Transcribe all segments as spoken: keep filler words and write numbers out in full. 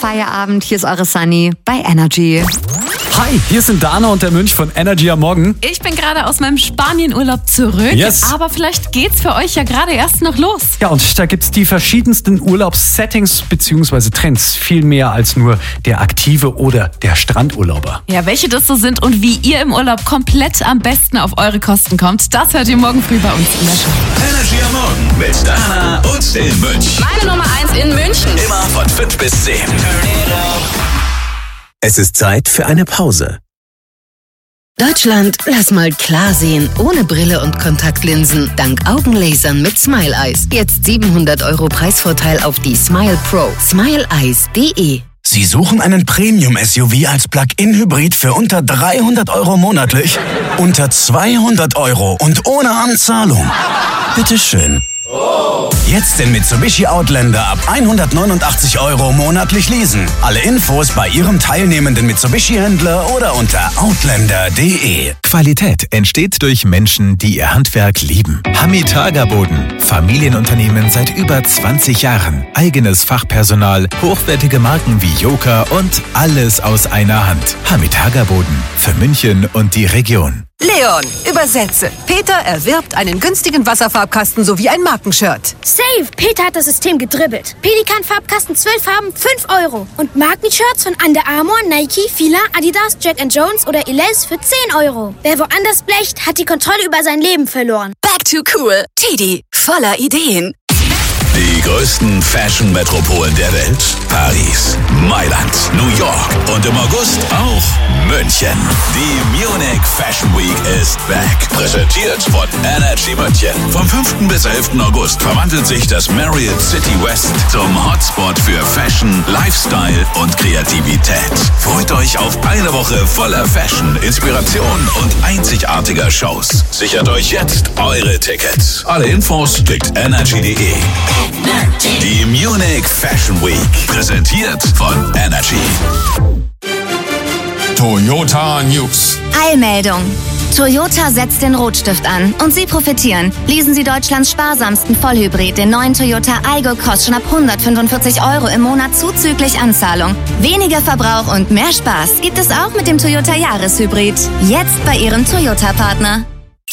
Feierabend. Hier ist eure Sunny bei Energy. Hi, hier sind Dana und der Mönch von Energy am Morgen. Ich bin gerade aus meinem Spanienurlaub zurück, Yes. aber vielleicht geht's für euch ja gerade erst noch los. Ja, und da gibt's die verschiedensten Urlaubssettings bzw. Trends. Viel mehr als nur der aktive oder der Strandurlauber. Ja, welche das so sind und wie ihr im Urlaub komplett am besten auf eure Kosten kommt, das hört ihr morgen früh bei uns in der Show. Energy am Morgen mit Dana und dem Mönch. Meine Nummer eins in München. Immer von fünf bis zehn. Es ist Zeit für eine Pause. Deutschland, lass mal klar sehen. Ohne Brille und Kontaktlinsen. Dank Augenlasern mit Smile Eyes. Jetzt siebenhundert Euro Preisvorteil auf die Smile Pro. smile eyes punkt de. Sie suchen einen Premium-S U V als Plug-in-Hybrid für unter dreihundert Euro monatlich? Unter zweihundert Euro und ohne Anzahlung? Bitteschön. Jetzt den Mitsubishi Outlander ab hundertneunundachtzig Euro monatlich leasen. Alle Infos bei Ihrem teilnehmenden Mitsubishi-Händler oder unter outlander punkt de. Qualität entsteht durch Menschen, die ihr Handwerk lieben. Hamitaga Boden. Familienunternehmen seit über zwanzig Jahren. Eigenes Fachpersonal, hochwertige Marken wie Joker und alles aus einer Hand. Hamitaga Boden. Für München und die Region. Leon, übersetze. Peter erwirbt einen günstigen Wasserfarbkasten sowie ein Markenshirt. Safe! Peter hat das System gedribbelt. Pelikan-Farbkasten zwölf Farben, fünf Euro. Und Markenshirts von Under Armour, Nike, Fila, Adidas, Jack and Jones oder Elize für zehn Euro. Wer woanders blecht, hat die Kontrolle über sein Leben verloren. Back to cool. Tidi, voller Ideen. Die größten Fashion-Metropolen der Welt. Paris, Mailand, New York und im August auch München. Die Munich Fashion Week ist back. Präsentiert von Energy München. Vom fünften bis elften August verwandelt sich das Marriott City West zum Hotspot für Fashion, Lifestyle und Kreativität. Freut euch auf eine Woche voller Fashion, Inspiration und einzigartiger Shows. Sichert euch jetzt eure Tickets. Alle Infos klickt energy punkt de. Die Munich Fashion Week, präsentiert von Energy. Toyota News. Eilmeldung. Toyota setzt den Rotstift an und Sie profitieren. Leasen Sie Deutschlands sparsamsten Vollhybrid, den neuen Toyota Aygo, kostet schon ab hundertfünfundvierzig Euro im Monat zuzüglich Anzahlung. Weniger Verbrauch und mehr Spaß gibt es auch mit dem Toyota Jahreshybrid. Jetzt bei Ihrem Toyota-Partner.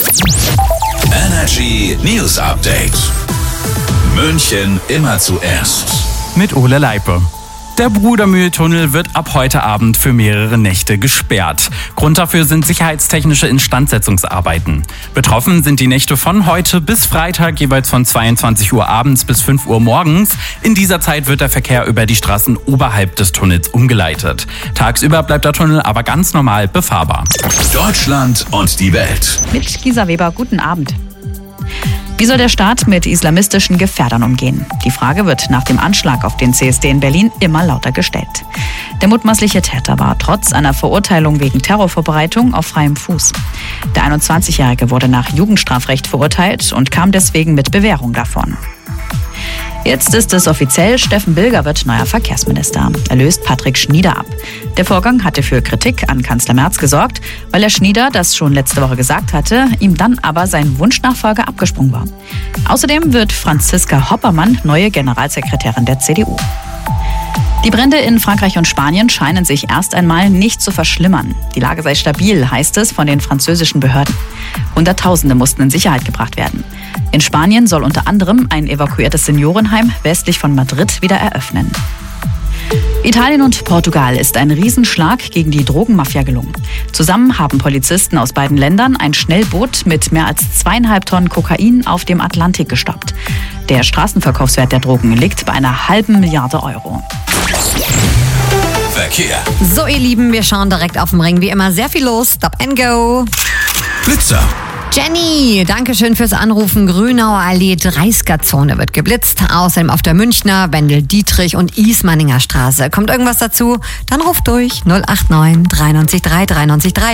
Energy News Update. München immer zuerst. Mit Ole Leipe. Der Brudermühltunnel wird ab heute Abend für mehrere Nächte gesperrt. Grund dafür sind sicherheitstechnische Instandsetzungsarbeiten. Betroffen sind die Nächte von heute bis Freitag jeweils von zweiundzwanzig Uhr abends bis fünf Uhr morgens. In dieser Zeit wird der Verkehr über die Straßen oberhalb des Tunnels umgeleitet. Tagsüber bleibt der Tunnel aber ganz normal befahrbar. Deutschland und die Welt. Mit Gisa Weber, guten Abend. Wie soll der Staat mit islamistischen Gefährdern umgehen? Die Frage wird nach dem Anschlag auf den C S D in Berlin immer lauter gestellt. Der mutmaßliche Täter war trotz einer Verurteilung wegen Terrorvorbereitung auf freiem Fuß. Der einundzwanzigjährige wurde nach Jugendstrafrecht verurteilt und kam deswegen mit Bewährung davon. Jetzt ist es offiziell, Steffen Bilger wird neuer Verkehrsminister. Er löst Patrick Schnieder ab. Der Vorgang hatte für Kritik an Kanzler Merz gesorgt, weil Herr Schnieder das schon letzte Woche gesagt hatte, ihm dann aber sein Wunschnachfolger abgesprungen war. Außerdem wird Franziska Hoppermann neue Generalsekretärin der C D U. Die Brände in Frankreich und Spanien scheinen sich erst einmal nicht zu verschlimmern. Die Lage sei stabil, heißt es von den französischen Behörden. Hunderttausende mussten in Sicherheit gebracht werden. In Spanien soll unter anderem ein evakuiertes Seniorenheim westlich von Madrid wieder eröffnen. Italien und Portugal ist ein Riesenschlag gegen die Drogenmafia gelungen. Zusammen haben Polizisten aus beiden Ländern ein Schnellboot mit mehr als zweieinhalb Tonnen Kokain auf dem Atlantik gestoppt. Der Straßenverkaufswert der Drogen liegt bei einer halben Milliarde Euro. Verkehr. So, ihr Lieben, wir schauen direkt auf dem Ring. Wie immer sehr viel los. Stop and go. Blitzer. Jenny, danke schön fürs Anrufen. Grünauer Allee, dreißiger-Zone wird geblitzt. Außerdem auf der Münchner, Wendel-Dietrich und Ismaninger Straße. Kommt irgendwas dazu? Dann ruft durch null acht neun drei neun drei drei neun drei.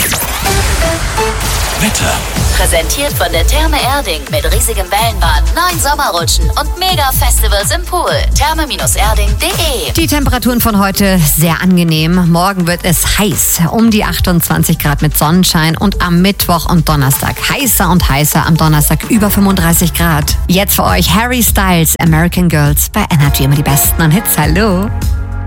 Wetter. Präsentiert von der Therme Erding mit riesigem Wellenbad, neun Sommerrutschen und Mega-Festivals im Pool. therme erding punkt de. Die Temperaturen von heute sehr angenehm. Morgen wird es heiß, um die achtundzwanzig Grad mit Sonnenschein und am Mittwoch und Donnerstag heißer und heißer, am Donnerstag über fünfunddreißig Grad. Jetzt für euch Harry Styles, American Girls bei Energy, immer die besten Hits. Hallo.